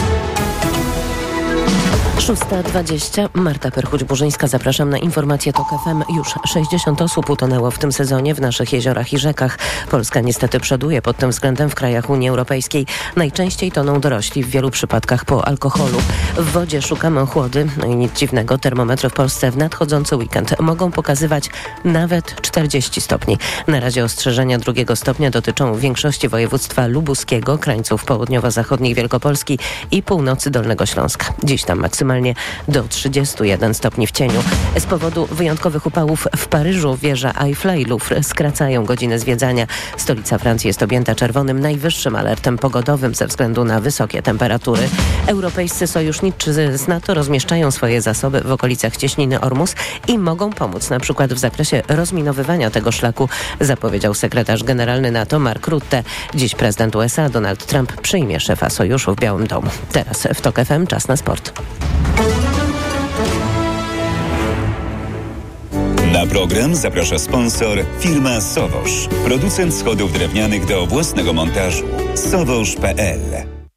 szósta dwadzieścia. Marta Perchuć-Burzyńska. Zapraszam na informację TOK F M. Już sześćdziesiąt osób utonęło w tym sezonie w naszych jeziorach i rzekach. Polska niestety przoduje pod tym względem w krajach Unii Europejskiej. Najczęściej toną dorośli, w wielu przypadkach po alkoholu. W wodzie szukamy ochłody. No i nic dziwnego, termometry w Polsce w nadchodzący weekend mogą pokazywać nawet czterdzieści stopni. Na razie ostrzeżenia drugiego stopnia dotyczą większości województwa lubuskiego, krańców południowo-zachodnich Wielkopolski i północy Dolnego Śląska. Dziś tam maksymalnie do trzydziestu jeden stopni w cieniu. Z powodu wyjątkowych upałów w Paryżu wieża Eiffla i Louvre skracają godziny zwiedzania. Stolica Francji jest objęta czerwonym najwyższym alertem pogodowym ze względu na wysokie temperatury. Europejscy sojusznicy z NATO rozmieszczają swoje zasoby w okolicach cieśniny Ormus i mogą pomóc na przykład w zakresie rozminowywania tego szlaku, zapowiedział sekretarz generalny NATO Mark Rutte. Dziś prezydent U S A Donald Trump przyjmie szefa sojuszu w Białym Domu. Teraz w TOK F M czas na sport. Na program zaprasza sponsor firma Sowosz, producent schodów drewnianych do własnego montażu. sowosz kropka p l.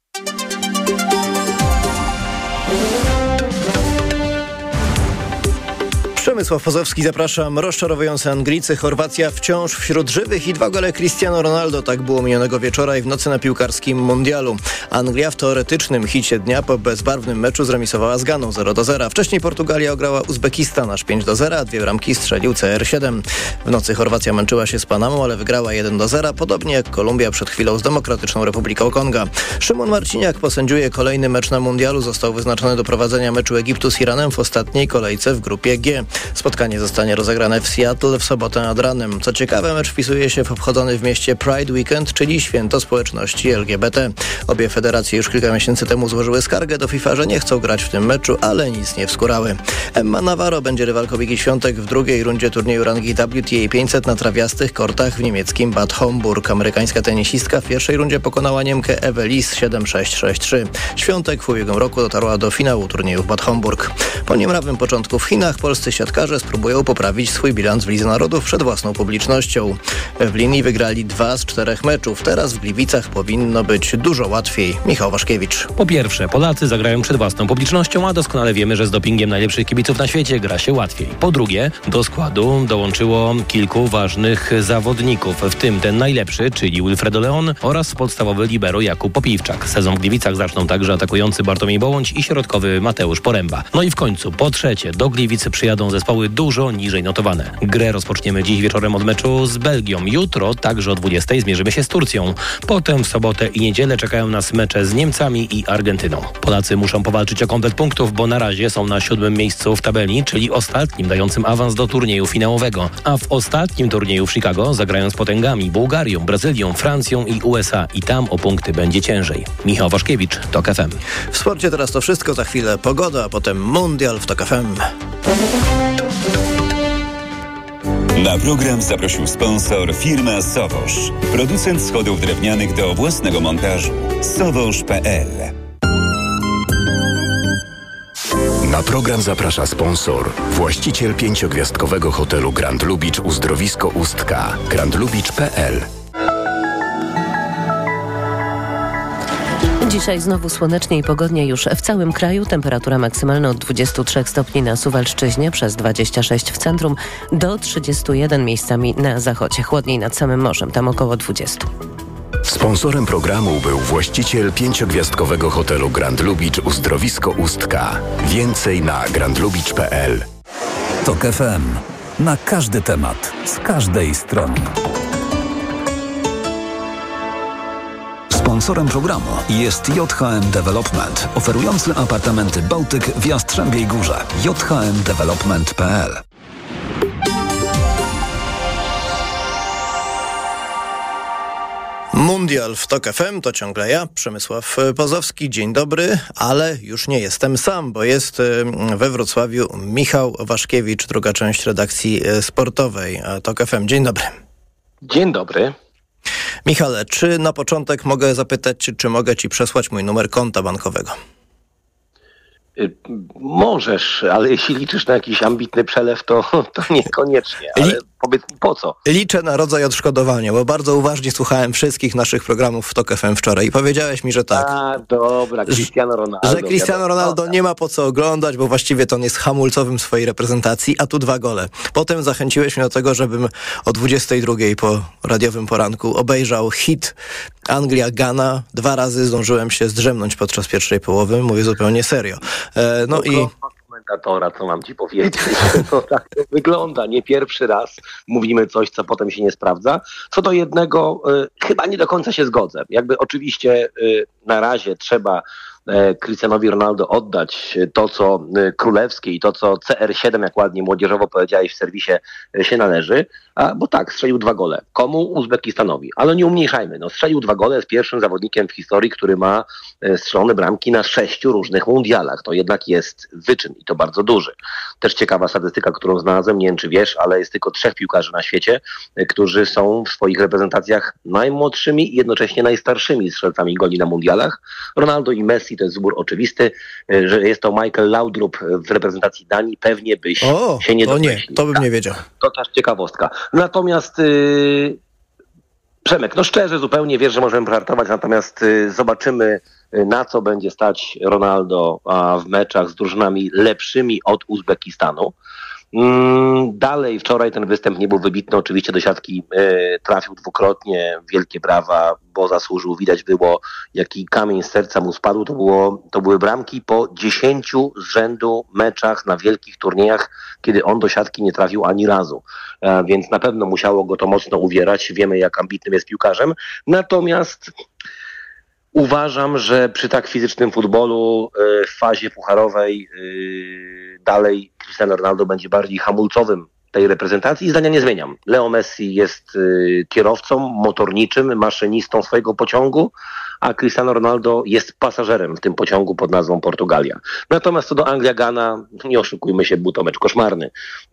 Przemysław Pozowski, zapraszam. Rozczarowujące Anglicy, Chorwacja wciąż wśród żywych i dwa gole Cristiano Ronaldo. Tak było minionego wieczora i w nocy na piłkarskim mundialu. Anglia w teoretycznym hicie dnia po bezbarwnym meczu zremisowała z Ganą zero do zera. Wcześniej Portugalia ograła Uzbekistan aż pięć do zera, a dwie bramki strzelił C R siedem. W nocy Chorwacja męczyła się z Panamą, ale wygrała jeden do zera, podobnie jak Kolumbia przed chwilą z Demokratyczną Republiką Konga. Szymon Marciniak posędziuje kolejny mecz na mundialu. Został wyznaczony do prowadzenia meczu Egiptu z Iranem w ostatniej kolejce w grupie G. Spotkanie zostanie rozegrane w Seattle w sobotę nad ranem. Co ciekawe, mecz wpisuje się w obchodzony w mieście Pride Weekend, czyli święto społeczności L G B T. Obie federacje już kilka miesięcy temu złożyły skargę do FIFA, że nie chcą grać w tym meczu, ale nic nie wskórały. Emma Navarro będzie rywalką Igi Świątek w drugiej rundzie turnieju rangi W T A pięćset na trawiastych kortach w niemieckim Bad Homburg. Amerykańska tenisistka w pierwszej rundzie pokonała Niemkę Ewę Lis siedem sześć sześć trzy. Świątek w ubiegłym roku dotarła do finału turnieju w Bad Homburg. Po niemrawym początku w Chinach polscy siatkarze spróbują poprawić swój bilans w Lidze Narodów przed własną publicznością. W linii wygrali dwa z czterech meczów. Teraz w Gliwicach powinno być dużo łatwiej. Michał Waszkiewicz. Po pierwsze, Polacy zagrają przed własną publicznością, a doskonale wiemy, że z dopingiem najlepszych kibiców na świecie gra się łatwiej. Po drugie, do składu dołączyło kilku ważnych zawodników, w tym ten najlepszy, czyli Wilfredo Leon oraz podstawowy libero Jakub Popiwczak. Sezon w Gliwicach zaczną także atakujący Bartłomiej Bołądź i środkowy Mateusz Poręba. No i w końcu, po trzecie, do Gliwic przyjadą zespoły dużo niżej notowane. Grę rozpoczniemy dziś wieczorem od meczu z Belgią. Jutro także o dwudziestej zmierzymy się z Turcją. Potem w sobotę i niedzielę czekają nas mecze z Niemcami i Argentyną. Polacy muszą powalczyć o komplet punktów, bo na razie są na siódmym miejscu w tabeli, czyli ostatnim dającym awans do turnieju finałowego. A w ostatnim turnieju w Chicago zagrają z potęgami Bułgarią, Brazylią, Francją i U S A i tam o punkty będzie ciężej. Michał Waszkiewicz, TOK F M. W sporcie teraz to wszystko, za chwilę pogoda, a potem mundial w TOK F M. Na program zaprosił sponsor firma Sowosz, producent schodów drewnianych do własnego montażu. sowosz kropka p l. Na program zaprasza sponsor, właściciel pięciogwiazdkowego hotelu Grand Lubicz Uzdrowisko Ustka, grand lubicz kropka p l. Dzisiaj znowu słonecznie i pogodnie już w całym kraju. Temperatura maksymalna od dwudziestu trzech stopni na Suwalszczyźnie, przez dwadzieścia sześć w centrum, do trzydziestu jeden miejscami na zachodzie. Chłodniej nad samym morzem, tam około dwudziestu. Sponsorem programu był właściciel pięciogwiazdkowego hotelu Grand Lubicz Uzdrowisko Ustka. Więcej na grand lubicz kropka p l. TOK F M. Na każdy temat, z każdej strony. Sponsorem programu jest J H M Development, oferujący apartamenty Bałtyk w Jastrzębiej Górze. j h m development kropka p l. Mundial w TOK F M to ciągle ja, Przemysław Pozowski. Dzień dobry, ale już nie jestem sam, bo jest we Wrocławiu Michał Waszkiewicz, druga część redakcji sportowej TOK F M. Dzień dobry. Dzień dobry. Michale, czy na początek mogę zapytać, czy, czy mogę ci przesłać mój numer konta bankowego? Możesz, ale jeśli liczysz na jakiś ambitny przelew, to, to niekoniecznie. Ale Li- powiedz mi po co? Liczę na rodzaj odszkodowania, bo bardzo uważnie słuchałem wszystkich naszych programów w TOK F M wczoraj i powiedziałeś mi, że tak. A, dobra, Cristiano Ronaldo. Że Cristiano Ronaldo nie ma po co oglądać, bo właściwie to on jest hamulcowym swojej reprezentacji, a tu dwa gole. Potem zachęciłeś mnie do tego, żebym o dwudziestej drugiej po radiowym poranku obejrzał hit Anglia-Ghana. Dwa razy zdążyłem się zdrzemnąć podczas pierwszej połowy, mówię zupełnie serio. E, no i... komentatora, co mam ci powiedzieć. No tak to wygląda. Nie pierwszy raz mówimy coś, co potem się nie sprawdza. Co do jednego, y, chyba nie do końca się zgodzę. Jakby oczywiście y, na razie trzeba Cristianowi Ronaldo oddać to, co królewskie i to, co C R siedem, jak ładnie młodzieżowo powiedziałeś w serwisie, się należy, a, bo tak, strzelił dwa gole. Komu? Uzbekistanowi. Ale nie umniejszajmy, no strzelił dwa gole, jest pierwszym zawodnikiem w historii, który ma strzelone bramki na sześciu różnych mundialach. To jednak jest wyczyn i to bardzo duży. Też ciekawa statystyka, którą znalazłem, nie wiem czy wiesz, ale jest tylko trzech piłkarzy na świecie, którzy są w swoich reprezentacjach najmłodszymi i jednocześnie najstarszymi strzelcami goli na mundialach. Ronaldo i Messi to jest wybór oczywisty, że jest to Michael Laudrup w reprezentacji Danii. Pewnie byś o, się nie to domyślił. nie, to bym nie wiedział. To też ciekawostka. Natomiast yy, Przemek, no szczerze zupełnie wiesz, że możemy żartować, natomiast yy, zobaczymy, yy, na co będzie stać Ronaldo a, w meczach z drużynami lepszymi od Uzbekistanu. Dalej wczoraj ten występ nie był wybitny, oczywiście do siatki y, trafił dwukrotnie, wielkie brawa, bo zasłużył, widać było jaki kamień z serca mu spadł, to, było, to były bramki po dziesięciu z rzędu meczach na wielkich turniejach, kiedy on do siatki nie trafił ani razu, e, więc na pewno musiało go to mocno uwierać, wiemy jak ambitnym jest piłkarzem, natomiast uważam, że przy tak fizycznym futbolu y, w fazie pucharowej y, dalej Cristiano Ronaldo będzie bardziej hamulcowym tej reprezentacji i zdania nie zmieniam. Leo Messi jest y, kierowcą motorniczym, maszynistą swojego pociągu, a Cristiano Ronaldo jest pasażerem w tym pociągu pod nazwą Portugalia. Natomiast co do Anglia-Ghana, nie oszukujmy się, był to mecz koszmarny.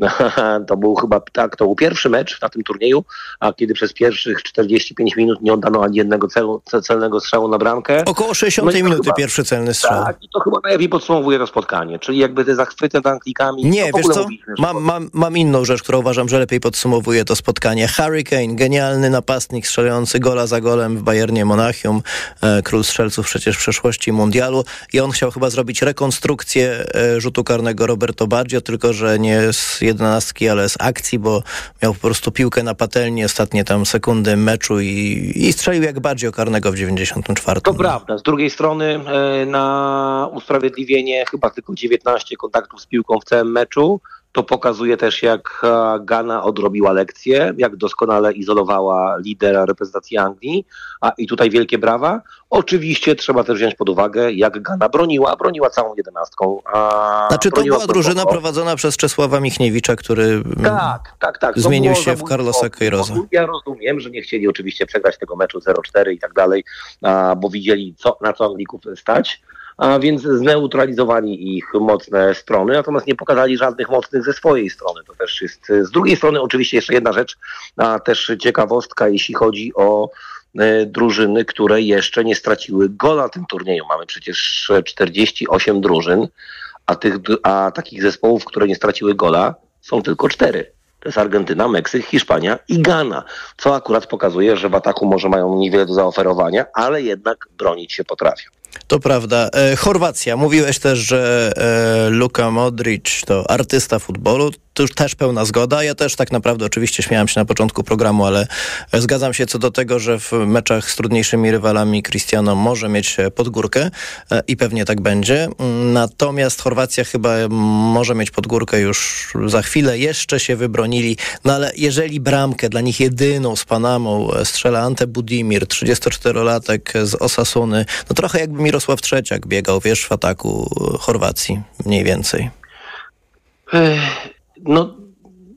To był chyba tak, to był pierwszy mecz na tym turnieju, a kiedy przez pierwszych czterdzieści pięć minut nie oddano ani jednego celu, celnego strzału na bramkę. Około sześćdziesiątej no minuty chyba, pierwszy celny strzał. Tak, i to chyba najlepiej podsumowuje to spotkanie, czyli jakby te zachwyty nad Anglikami. Nie, wiesz co, mówiliśmy, mam, mam, mam inną rzecz, którą uważam, że lepiej podsumowuje to spotkanie. Harry Kane, genialny napastnik strzelający gola za golem w Bayernie Monachium, e, król strzelców przecież w przeszłości mundialu i on chciał chyba zrobić rekonstrukcję e, rzutu karnego Roberto Baggio, tylko że nie z jedenastki, ale z akcji, bo miał po prostu piłkę na patelni ostatnie tam sekundy meczu i, i strzelił jak Baggio karnego w dziewięćdziesiątym czwartym. To prawda. Z drugiej strony e, na usprawiedliwienie chyba tylko dziewiętnaście kontaktów z piłką w całym meczu. To pokazuje też, jak Ghana odrobiła lekcję, jak doskonale izolowała lidera reprezentacji Anglii, a i tutaj wielkie brawa. Oczywiście trzeba też wziąć pod uwagę, jak Ghana broniła, broniła całą jedenastką. A znaczy to była drużyna głęboko. prowadzona przez Czesława Michniewicza, który tak, tak, tak. zmienił się w Carlosa Queiroza. Ja rozumiem, że nie chcieli oczywiście przegrać tego meczu zero cztery i tak dalej, bo widzieli, co, na co Anglików stać. A więc zneutralizowali ich mocne strony, natomiast nie pokazali żadnych mocnych ze swojej strony. To też jest z drugiej strony oczywiście jeszcze jedna rzecz, a też ciekawostka, jeśli chodzi o e, drużyny, które jeszcze nie straciły gola na tym turnieju. Mamy przecież czterdzieści osiem drużyn, a, tych, a takich zespołów, które nie straciły gola, są tylko cztery. To jest Argentyna, Meksyk, Hiszpania i Ghana, co akurat pokazuje, że w ataku może mają niewiele do zaoferowania, ale jednak bronić się potrafią. To prawda. E, Chorwacja. Mówiłeś też, że e, Luka Modric to artysta futbolu. To już też pełna zgoda. Ja też tak naprawdę oczywiście śmiałem się na początku programu, ale zgadzam się co do tego, że w meczach z trudniejszymi rywalami Cristiano może mieć podgórkę e, i pewnie tak będzie. Natomiast Chorwacja chyba może mieć podgórkę już za chwilę. Jeszcze się wybronili. No ale jeżeli bramkę dla nich jedyną z Panamą strzela Ante Budimir, trzydziestoczterolatek z Osasuny, no trochę jakby Mirosław Trzeciak biegał, wiesz, w ataku Chorwacji, mniej więcej. No,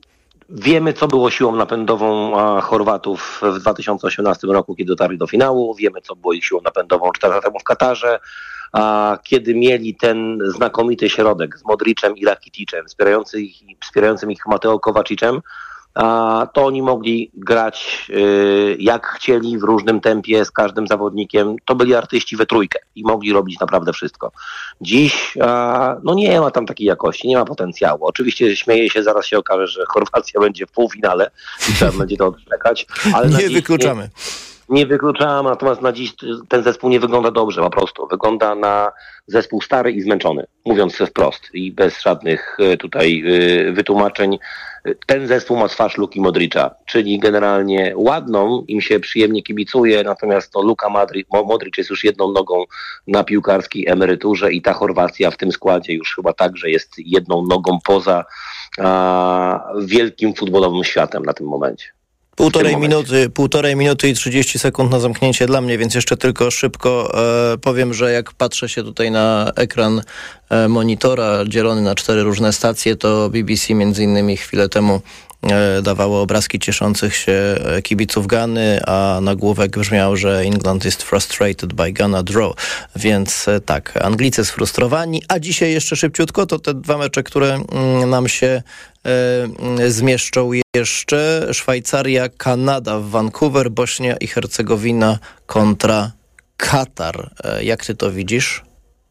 Wiemy, co było siłą napędową Chorwatów w dwa tysiące osiemnastym roku, kiedy dotarli do finału. Wiemy, co było ich siłą napędową cztery lata temu w Katarze, a kiedy mieli ten znakomity środek z Modricem i Rakiticem, wspierający ich, wspierającym ich Mateo Kovacicem, a to oni mogli grać y, jak chcieli, w różnym tempie, z każdym zawodnikiem. To byli artyści we trójkę i mogli robić naprawdę wszystko. Dziś a, no nie ma tam takiej jakości, nie ma potencjału. Oczywiście śmieję się, zaraz się okaże, że Chorwacja będzie w półfinale i trzeba będzie to odczekać. Ale nie wykluczamy. Nie, nie wykluczamy, natomiast na dziś ten zespół nie wygląda dobrze, po prostu. Wygląda na zespół stary i zmęczony, mówiąc wprost i bez żadnych tutaj y, wytłumaczeń. Ten zespół ma twarz Luki Modricza, czyli generalnie ładną, im się przyjemnie kibicuje, natomiast no, Luka Modric, Modric jest już jedną nogą na piłkarskiej emeryturze i ta Chorwacja w tym składzie już chyba także jest jedną nogą poza a, wielkim futbolowym światem na tym momencie. Półtorej minuty, półtorej minuty i trzydzieści sekund na zamknięcie dla mnie, więc jeszcze tylko szybko e, powiem, że jak patrzę się tutaj na ekran e, monitora dzielony na cztery różne stacje, to B B C między innymi chwilę temu e, dawało obrazki cieszących się kibiców Gany, a nagłówek brzmiał, że England is frustrated by Ghana draw. Więc e, tak, Anglicy sfrustrowani, a dzisiaj jeszcze szybciutko to te dwa mecze, które mm, nam się e, zmieszczą jeszcze. Szwajcaria, Kanada w Vancouver, Bośnia i Hercegowina kontra Katar. E, jak ty to widzisz?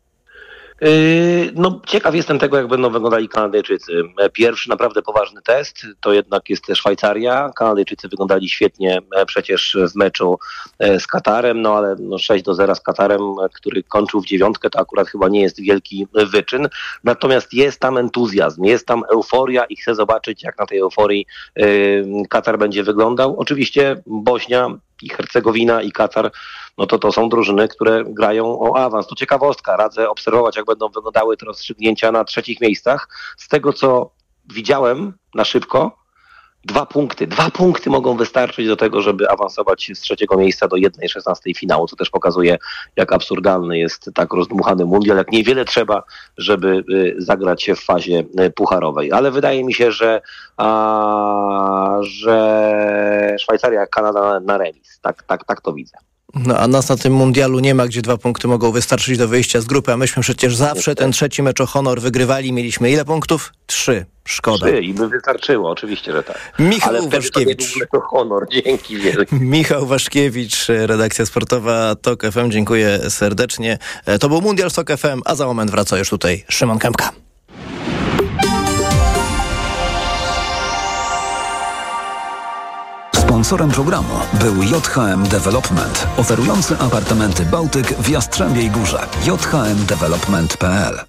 No ciekaw jestem tego, jak będą wyglądali Kanadyjczycy. Pierwszy naprawdę poważny test to jednak jest Szwajcaria. Kanadyjczycy wyglądali świetnie przecież w meczu z Katarem, no ale no sześć do zera z Katarem, który kończył w dziewiątkę, to akurat chyba nie jest wielki wyczyn. Natomiast jest tam entuzjazm, jest tam euforia i chcę zobaczyć, jak na tej euforii Katar będzie wyglądał. Oczywiście Bośnia i Hercegowina i Katar, no to to są drużyny, które grają o awans. To ciekawostka, radzę obserwować, jak będą wyglądały te rozstrzygnięcia na trzecich miejscach. Z tego, co widziałem na szybko, dwa punkty. Dwa punkty mogą wystarczyć do tego, żeby awansować z trzeciego miejsca do jednej szesnastej finału, co też pokazuje, jak absurdalny jest tak rozdmuchany mundial, jak niewiele trzeba, żeby zagrać się w fazie pucharowej. Ale wydaje mi się, że, a, że Szwajcaria, Kanada na remis. Tak, tak, tak to widzę. No a nas na tym mundialu nie ma, gdzie dwa punkty mogą wystarczyć do wyjścia z grupy, a myśmy przecież zawsze ten trzeci mecz o honor wygrywali. Mieliśmy ile punktów? Trzy. Szkoda. Trzy i by wystarczyło, oczywiście, że tak. Michał Ale Waszkiewicz. To nie był honor, dzięki wielkie. Michał Waszkiewicz, redakcja sportowa TOK F M, dziękuję serdecznie. To był Mundial z TOK F M, a za moment wraca już tutaj Szymon Kępka. Sponsorem programu był J H M Development, oferujący apartamenty Bałtyk w Jastrzębiej Górze. j h m development kropka p l